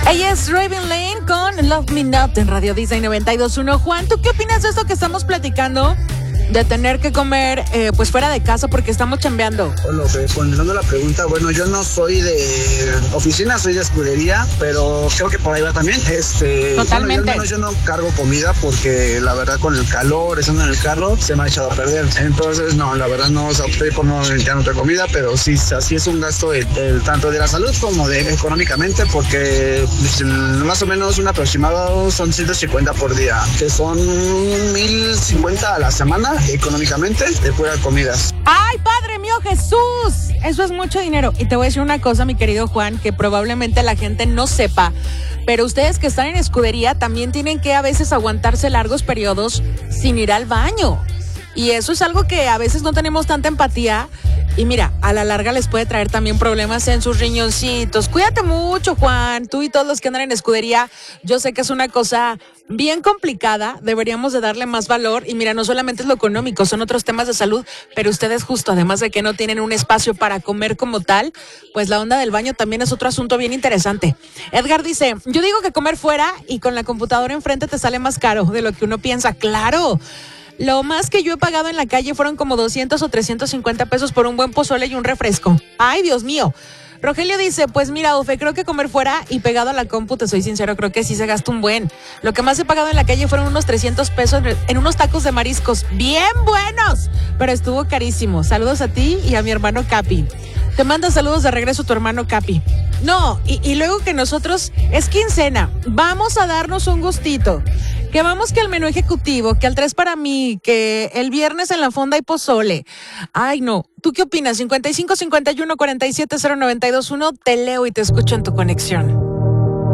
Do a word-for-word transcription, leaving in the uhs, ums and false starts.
Ella es Raven Lane con Love Me Not en Radio Disney noventa y dos punto uno. Juan, ¿tú qué opinas de esto que estamos platicando? De tener que comer eh, pues fuera de casa porque estamos chambeando. Hola, respondiendo la pregunta, bueno, yo no soy de oficina, soy de escudería, pero creo que por ahí va también. Este, Totalmente. Bueno, yo, yo no cargo comida porque la verdad con el calor, estando en el carro, se me ha echado a perder. Entonces, no, la verdad no, o sea, opté por no ya otra comida, pero sí, así es un gasto de, de, tanto de la salud como de económicamente, porque pues, más o menos un aproximado son ciento cincuenta por día, que son mil cincuenta a la semana económicamente de fuera comidas. ¡Ay, Padre mío Jesús! Eso es mucho dinero. Y te voy a decir una cosa, mi querido Juan, que probablemente la gente no sepa, pero ustedes que están en escudería también tienen que a veces aguantarse largos periodos sin ir al baño. Y eso es algo que a veces no tenemos tanta empatía. Y mira, a la larga les puede traer también problemas en sus riñoncitos. Cuídate mucho, Juan. Tú y todos los que andan en escudería, yo sé que es una cosa bien complicada. Deberíamos de darle más valor. Y mira, no solamente es lo económico, son otros temas de salud. Pero ustedes justo, además de que no tienen un espacio para comer como tal, pues la onda del baño también es otro asunto bien interesante. Edgar dice, yo digo que comer fuera y con la computadora enfrente te sale más caro de lo que uno piensa. ¡Claro! Lo más que yo he pagado en la calle fueron como doscientos o trescientos cincuenta pesos por un buen pozole y un refresco. ¡Ay, Dios mío! Rogelio dice, pues mira, Ofe, creo que comer fuera y pegado a la compu, te soy sincero, creo que sí se gasta un buen. Lo que más he pagado en la calle fueron unos trescientos pesos en unos tacos de mariscos bien buenos, pero estuvo carísimo. Saludos a ti y a mi hermano Capi. Te manda saludos de regreso tu hermano Capi. No, y, y luego que nosotros, es quincena, vamos a darnos un gustito. Que vamos que al menú ejecutivo, que al tres para mí, que el viernes en la fonda hay pozole. Ay, no. ¿Tú qué opinas? cincuenta y cinco, cincuenta y uno, cuarenta y siete, cero noventa y dos uno. Te leo y te escucho en tu conexión.